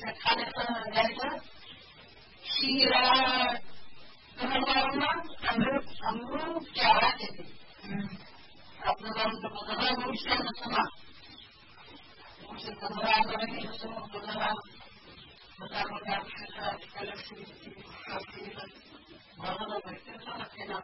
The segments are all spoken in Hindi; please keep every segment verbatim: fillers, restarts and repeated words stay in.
खाने जाएगा शीरा तेलंगाना अमृत अमृत क्या है अपने नाम तो बदला मुझसे सुना मुझसे बदला करेंगे तो बदला बता बता कलेक्शन बदला बैठे तो अकेला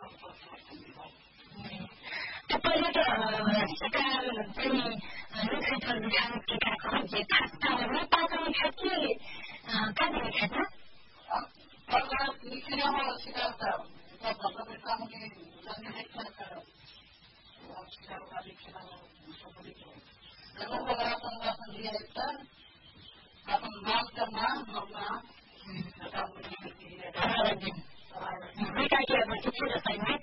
तो पहिले त सरकार पनि रुखहरू बिहान टिकाको जे खाताहरू पाउने छ कि कहाँ छ त सरकार निकिरामा सिकाउँछ त बदला काम के जाने देखा कर सरकार निकिरामा सबले kalau beberapa pendapat dia itu akan makan makan akan menjadi mereka dia bercuci datangnya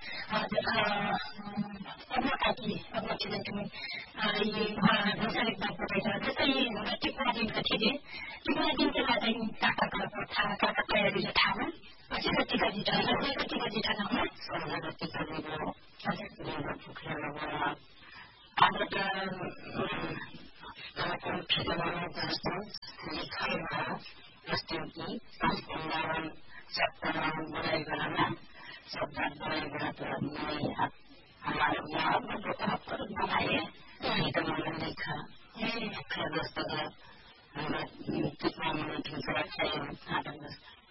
apa kaki apa cerita ini ini misalnya kita berbicara tentang kita di kecil kita di tempat ini kakak kakak kakak saya di sana masih ketika di sana ketika di sana saya ketika di sana saya ketika di sana ada dan pidana dasar nikahnya resmi dalam sektor budaya agama sektor budaya agama हमारे यहाँ बेटा पर बनाए तो मैंने देखा ये खरगोश तक हमें कितना मिनट में चला चाहिए आठ दस